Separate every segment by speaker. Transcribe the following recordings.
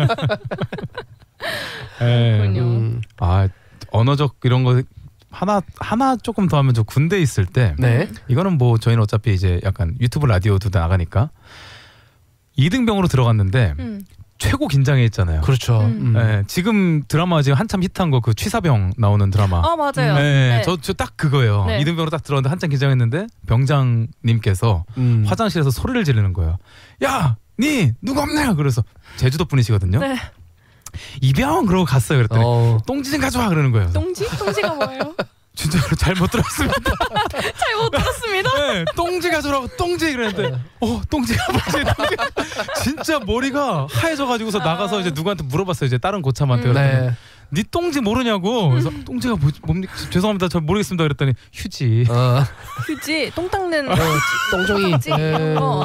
Speaker 1: 그렇군요.
Speaker 2: 아 언어적 이런 거 하나 조금 더 하면 저 군대 있을 때
Speaker 3: 네.
Speaker 2: 이거는 뭐 저희는 어차피 이제 약간 유튜브 라디오도 나가니까 2등병으로 들어갔는데 최고 긴장했잖아요.
Speaker 3: 그렇죠.
Speaker 2: 네, 지금 드라마 지금 한참 힙한 거 그 취사병 나오는 드라마.
Speaker 1: 아 맞아요.
Speaker 2: 네,
Speaker 1: 네.
Speaker 2: 저 딱 그거예요.
Speaker 1: 네.
Speaker 2: 2등병으로 딱 들어갔는데 한참 긴장했는데 병장님께서 화장실에서 소리를 지르는 거예요. 야, 니 누구 없냐? 그래서 제주도 분이시거든요.
Speaker 1: 네.
Speaker 2: 이병 그러고 갔어요. 그랬더니 똥지 좀 가져와 그러는 거예요.
Speaker 1: 똥지? 똥지가 뭐예요?
Speaker 2: 진짜로 잘못 들었습니다.
Speaker 1: 잘못 들었습니다.
Speaker 2: 네, 똥지 가져오라고 똥지 그랬는데 똥지가 뭐지? 똥지가. 진짜 머리가 하얘져가지고서 나가서 이제 누구한테 물어봤어요. 이제 다른 고참한테.
Speaker 3: 네.
Speaker 2: 니 똥지 모르냐고. 그래서 똥지가 뭡니까? 죄송합니다. 저 모르겠습니다. 그랬더니 휴지.
Speaker 1: 휴지 똥 닦는
Speaker 3: 똥종이.
Speaker 1: 휴지 이런 거.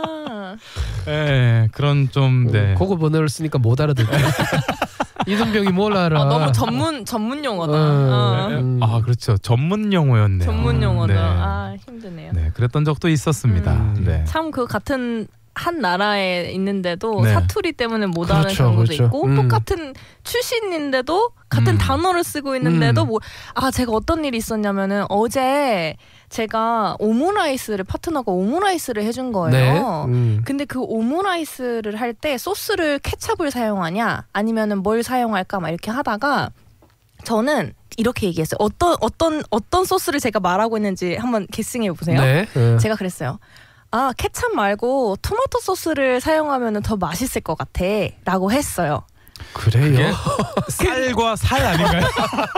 Speaker 2: 네, 그런 좀 네.
Speaker 3: 고급 언어를 쓰니까 못 알아듣죠. 이등병이 뭘 알아.
Speaker 1: 너무 전문 용어다.
Speaker 2: 아 그렇죠. 전문 용어였네요.
Speaker 1: 전문 용어다.
Speaker 2: 네.
Speaker 1: 힘드네요.
Speaker 2: 네, 그랬던 적도 있었습니다. 네.
Speaker 1: 참 그 같은 한 나라에 있는데도
Speaker 2: 네.
Speaker 1: 사투리 때문에 못 아는
Speaker 3: 그렇죠,
Speaker 1: 경우도
Speaker 3: 그렇죠.
Speaker 1: 있고 똑같은 출신인데도 같은 단어를 쓰고 있는데도 제가 어떤 일이 있었냐면은 어제 제가 오므라이스를 파트너가 오므라이스를 해준 거예요.
Speaker 3: 네.
Speaker 1: 근데 그 오므라이스를 할 때 소스를 케첩을 사용하냐 아니면은 뭘 사용할까 막 이렇게 하다가 저는 이렇게 얘기했어요. 어떤 소스를 제가 말하고 있는지 한번 게싱해 보세요.
Speaker 3: 네.
Speaker 1: 제가 그랬어요. 케첩 말고 토마토 소스를 사용하면 더 맛있을 것 같아 라고 했어요.
Speaker 3: 그래요?
Speaker 2: 쌀과 살 아닌가요?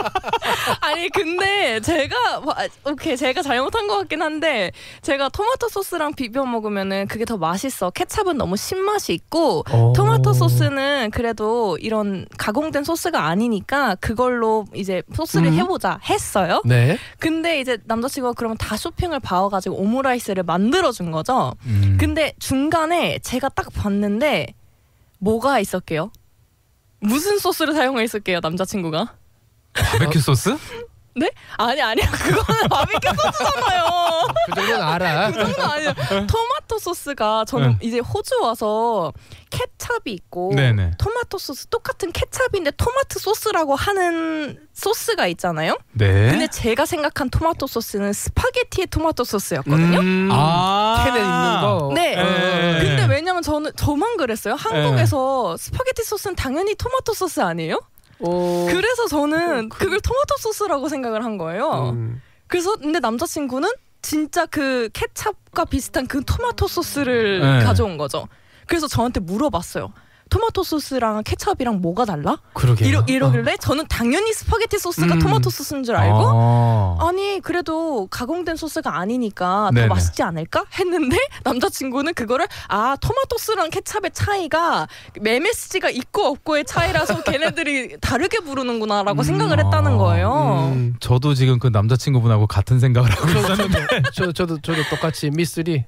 Speaker 1: 아니 근데 제가 제가 잘못한 것 같긴 한데 제가 토마토 소스랑 비벼 먹으면은 그게 더 맛있어. 케첩은 너무 신맛이 있고 토마토 소스는 그래도 이런 가공된 소스가 아니니까 그걸로 이제 소스를 해보자 했어요.
Speaker 3: 네.
Speaker 1: 근데 이제 남자친구가 그러면 다 쇼핑을 봐와가지고 오므라이스를 만들어준 거죠. 근데 중간에 제가 딱 봤는데 뭐가 있었게요? 무슨 소스를 사용했을게요, 남자친구가?
Speaker 2: 바베큐 소스?
Speaker 1: 네? 아니야. 그거는 바비큐 소스잖아요.
Speaker 3: 그 정도는 알아.
Speaker 1: 그 정도는 아니에요. 토마토 소스가 저는 이제 호주 와서 케찹이 있고
Speaker 2: 네네.
Speaker 1: 토마토 소스 똑같은 케찹인데 토마토 소스라고 하는 소스가 있잖아요.
Speaker 2: 네.
Speaker 1: 근데 제가 생각한 토마토 소스는 스파게티의 토마토 소스였거든요.
Speaker 3: 캔에 있는 거.
Speaker 1: 네. 근데 왜냐면 저만 그랬어요. 한국에서 스파게티 소스는 당연히 토마토 소스 아니에요? 그래서 저는 그걸 토마토 소스라고 생각을 한 거예요. 그래서 근데 남자친구는 진짜 그 케찹과 비슷한 그 토마토 소스를 가져온 거죠. 그래서 저한테 물어봤어요. 토마토 소스랑 케첩이랑 뭐가 달라?
Speaker 3: 그러게요.
Speaker 1: 이러길래 저는 당연히 스파게티 소스가 토마토 소스인 줄 알고 아니 그래도 가공된 소스가 아니니까
Speaker 2: 네네.
Speaker 1: 더 맛있지 않을까? 했는데 남자친구는 그거를 토마토 소스랑 케첩의 차이가 MSG가 있고 없고의 차이라서 걔네들이 다르게 부르는구나 라고 생각을 했다는 거예요.
Speaker 2: 저도 지금 그 남자친구분하고 같은 생각을 하고 있었는데
Speaker 3: 저도 똑같이 미쓰리.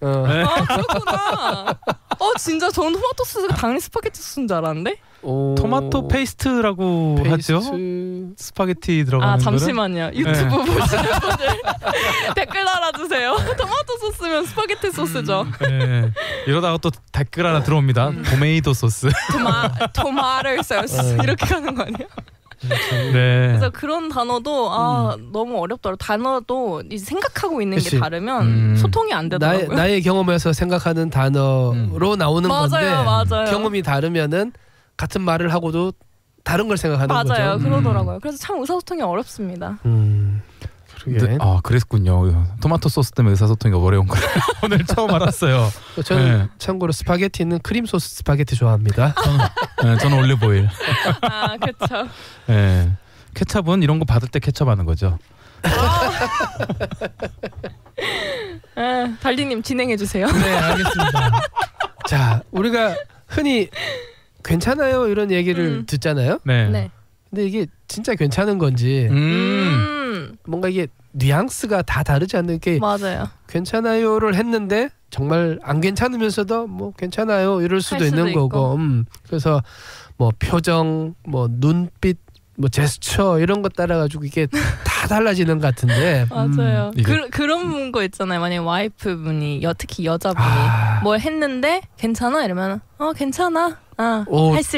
Speaker 1: 그렇구나. 진짜 저는 토마토 소스가 당연히 스파게티 소스인 줄 알았는데?
Speaker 2: 토마토 페이스트라고 하죠? 스파게티 들어가는 거는?
Speaker 1: 잠시만요. 유튜브 보시는 분들 댓글 달아주세요. 토마토 소스면 스파게티 소스죠.
Speaker 2: 네. 이러다가 또 댓글 하나 들어옵니다. 토메이도 소스.
Speaker 1: 토마토 소스 이렇게 가는 거 아니에요?
Speaker 2: 네.
Speaker 1: 그래서 그런 단어도 너무 어렵더라고요. 단어도 이제 생각하고 있는
Speaker 3: 그치.
Speaker 1: 게 다르면 소통이 안 되더라고요.
Speaker 3: 나의 경험에서 생각하는 단어로 나오는 건데
Speaker 1: 맞아요.
Speaker 3: 경험이 다르면은 같은 말을 하고도 다른 걸 생각하는 거죠.
Speaker 1: 맞아요. 그러더라고요. 그래서 참 의사소통이 어렵습니다.
Speaker 3: 그러게.
Speaker 2: 그랬군요. 토마토 소스 때문에 의사소통이 어려운 걸 오늘 처음 알았어요.
Speaker 3: 저는 참고로 스파게티는 크림 소스 스파게티 좋아합니다.
Speaker 2: 저는 올리브오일.
Speaker 1: 그렇죠.
Speaker 2: 네. 케첩은 이런 거 받을 때 케첩하는 거죠.
Speaker 1: 달리님 진행해 주세요.
Speaker 3: 네, 알겠습니다. 자, 우리가 흔히 괜찮아요 이런 얘기를 듣잖아요.
Speaker 1: 네.
Speaker 3: 근데 이게 진짜 괜찮은 건지 뭔가 이게 뉘앙스가 다 다르지 않는 게
Speaker 1: 맞아요.
Speaker 3: 괜찮아요를 했는데 정말 안 괜찮으면서도 뭐 괜찮아요 이럴 수도 있는 거고 그래서 뭐 표정 뭐 눈빛 뭐 제스처 이런 거 따라 가지고 이게 다 달라지는 것 같은데
Speaker 1: 맞아요. 그런 거 있잖아요. 만약에 와이프분이 특히 여자분이 뭘 했는데 괜찮아 이러면 괜찮아 했을